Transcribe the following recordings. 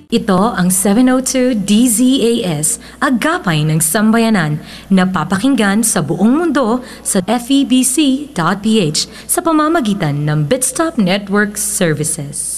Ito ang 702 DZAS, Agapay ng Sambayanan, na papakinggan sa buong mundo sa febc.ph sa pamamagitan ng Bitstop Network Services.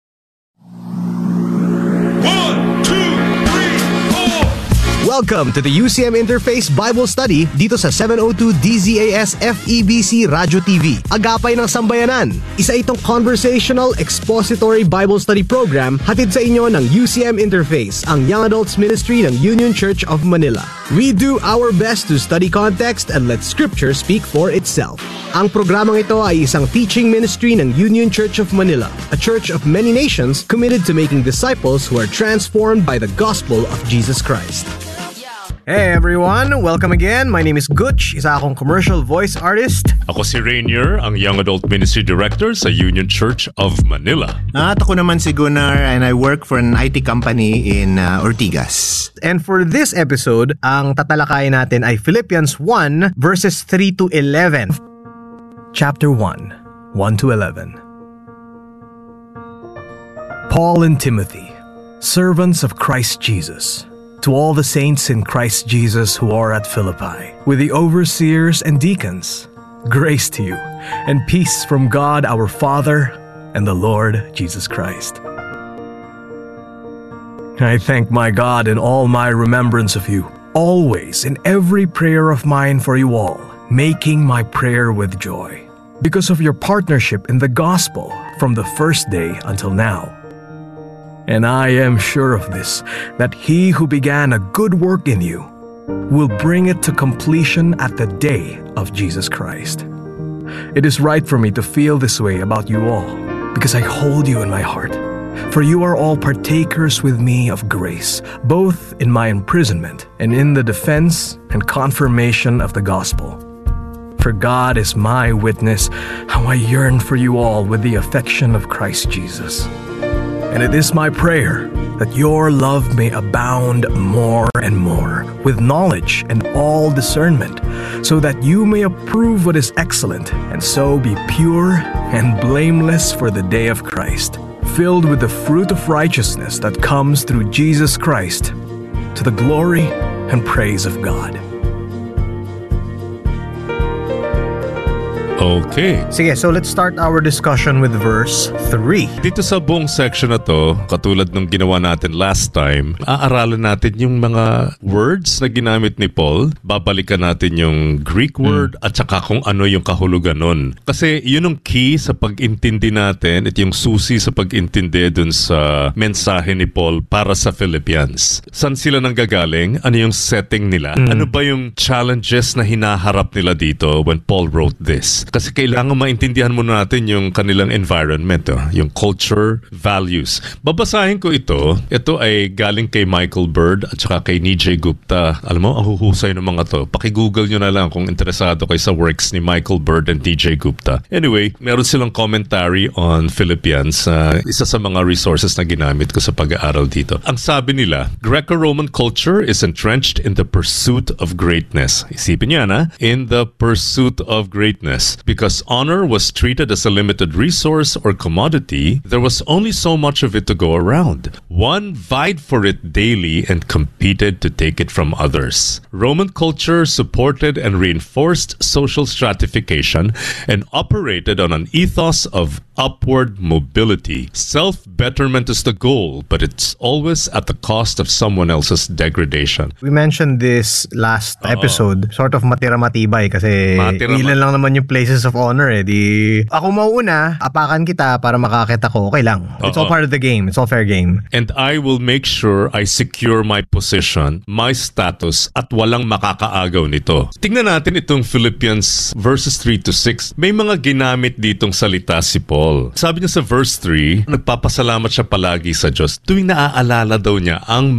1, 2, 3, 4. Welcome to the UCM Interface Bible Study dito sa 702 DZAS FEBC Radio TV, Agapay ng Sambayanan. Isa itong conversational expository Bible study program hatid sa inyo ng UCM Interface, ang Young Adults Ministry ng Union Church of Manila. We do our best to study context and let Scripture speak for itself. Ang programang ito ay isang teaching ministry ng Union Church of Manila, a church of many nations committed to making disciples who are transformed by the gospel of Jesus Christ. Hey everyone! Welcome again. My name is Gutch, isa akong commercial voice artist. Ako si Rainier, ang Young Adult Ministry Director sa Union Church of Manila. At ako naman si Gunnar and I work for an IT company in Ortigas. And for this episode, ang tatalakayin natin ay Philippians 1 verses 3 to 11. Chapter 1, 1 to 11. Paul and Timothy, servants of Christ Jesus, to all the saints in Christ Jesus who are at Philippi, with the overseers and deacons, grace to you, and peace from God our Father and the Lord Jesus Christ. I thank my God in all my remembrance of you, always in every prayer of mine for you all, making my prayer with joy, because of your partnership in the gospel from the first day until now. And I am sure of this, that he who began a good work in you will bring it to completion at the day of Jesus Christ. It is right for me to feel this way about you all, because I hold you in my heart. For you are all partakers with me of grace, both in my imprisonment and in the defense and confirmation of the gospel. For God is my witness, how I yearn for you all with the affection of Christ Jesus. And it is my prayer that your love may abound more and more with knowledge and all discernment, so that you may approve what is excellent, and so be pure and blameless for the day of Christ, filled with the fruit of righteousness that comes through Jesus Christ, to the glory and praise of God. Okay. Sige, so let's start our discussion with verse 3. Dito sa buong section na to, katulad nung ginawa natin last time, aaralan natin yung mga words na ginamit ni Paul. Babalikan natin yung Greek word at saka kung ano yung kahulugan nun. Kasi yun ang key sa pag-intindi natin at yung susi sa pag-intindi dun sa mensahe ni Paul para sa Philippians. Saan sila nanggagaling? Ano yung setting nila? Ano ba yung challenges na hinaharap nila dito when Paul wrote this? Kasi kailangan maintindihan muna natin yung kanilang environment, yung culture, values. Babasahin ko ito. Ito ay galing kay Michael Bird at saka kay Nijay Gupta. Alam mo, ang huhusay ng mga to. Paki-google nyo na lang kung interesado kayo sa works ni Michael Bird and Nijay Gupta. Anyway, meron silang commentary on Philippians. Isa sa mga resources na ginamit ko sa pag-aaral dito. Ang sabi nila, Greco-Roman culture is entrenched in the pursuit of greatness. Isipin nyo na, in the pursuit of greatness. Because honor was treated as a limited resource or commodity, there was only so much of it to go around. One vied for it daily and competed to take it from others. Roman culture supported and reinforced social stratification and operated on an ethos of upward mobility. Self-betterment is the goal, but it's always at the cost of someone else's degradation. We mentioned this last episode, sort of matira-matibay kasi ilan lang naman yung places of honor eh. Di ako mauuna, apakan kita para makakita ko, okay lang. It's all part of the game. It's all fair game. And I will make sure I secure my position, my status, at walang makakaagaw nito. Tingnan natin itong Philippians verses 3 to 6. May mga ginamit ditong salita si Paul. Sabi niya sa verse 3, nagpapasalamat siya palagi sa Diyos tuwing naaalala daw niya ang